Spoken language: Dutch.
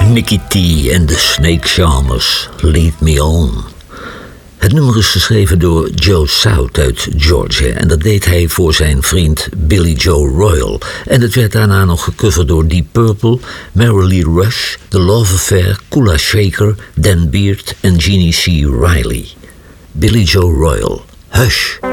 Nicky T en de Snake Charmers, Lead Me On. Het nummer is geschreven door Joe South uit Georgia en dat deed hij voor zijn vriend Billy Joe Royal. En het werd daarna nog gecoverd door Deep Purple, Mary Lee Rush, The Love Affair, Kula Shaker, Dan Beard en Jeannie C. Riley. Billy Joe Royal, Hush.